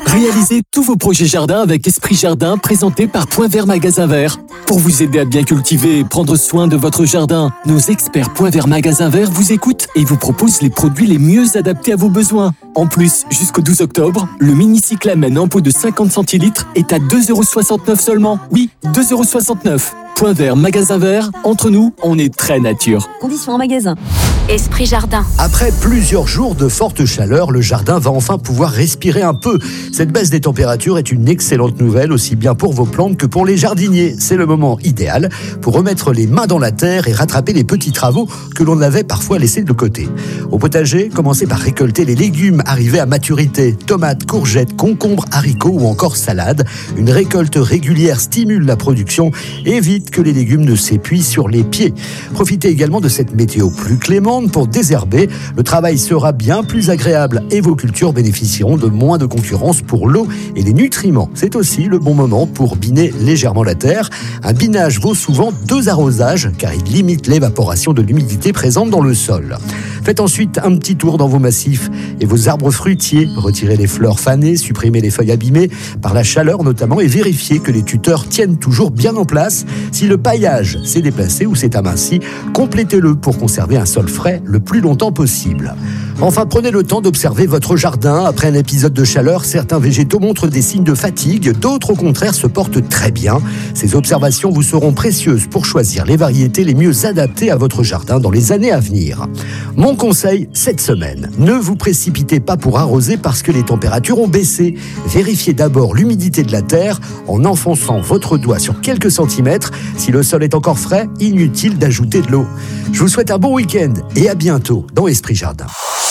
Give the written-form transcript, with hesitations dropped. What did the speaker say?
Réalisez tous vos projets jardin avec Esprit Jardin, présenté par Point Vert Magasin Vert. Pour vous aider à bien cultiver et prendre soin de votre jardin, nos experts Point Vert Magasin Vert vous écoutent et vous proposent les produits les mieux adaptés à vos besoins. En plus, jusqu'au 12 octobre, le mini-cyclamen en pot de 50 centilitres est à 2,69 € seulement. Oui, 2,69 €. Point Vert Magasin Vert, entre nous, on est très nature. Conditions en magasin. Esprit Jardin. Après plusieurs jours de forte chaleur, le jardin va enfin pouvoir respirer un peu. Cette baisse des températures est une excellente nouvelle, aussi bien pour vos plantes que pour les jardiniers. C'est le moment idéal pour remettre les mains dans la terre et rattraper les petits travaux que l'on avait parfois laissés de côté. Au potager, commencez par récolter les légumes arrivés à maturité. Tomates, courgettes, concombres, haricots ou encore salades. Une récolte régulière stimule la production et évite que les légumes ne s'épuisent sur les pieds. Profitez également de cette météo plus clémente pour désherber. Le travail sera bien plus agréable et vos cultures bénéficieront de moins de concurrence pour l'eau et les nutriments. C'est aussi le bon moment pour biner légèrement la terre. Un binage vaut souvent 2 arrosages car il limite l'évaporation de l'humidité présente dans le sol. Faites ensuite un petit tour dans vos massifs et vos arbres fruitiers. Retirez les fleurs fanées, supprimez les feuilles abîmées par la chaleur notamment et vérifiez que les tuteurs tiennent toujours bien en place. Si le paillage s'est déplacé ou s'est aminci, complétez-le pour conserver un sol frais le plus longtemps possible. Enfin, prenez le temps d'observer votre jardin. Après un épisode de chaleur, certains végétaux montrent des signes de fatigue, d'autres au contraire se portent très bien. Ces observations vous seront précieuses pour choisir les variétés les mieux adaptées à votre jardin dans les années à venir. Mon conseil cette semaine, ne vous précipitez pas pour arroser parce que les températures ont baissé. Vérifiez d'abord l'humidité de la terre en enfonçant votre doigt sur quelques centimètres. Si le sol est encore frais, inutile d'ajouter de l'eau. Je vous souhaite un bon week-end et à bientôt dans Esprit Jardin.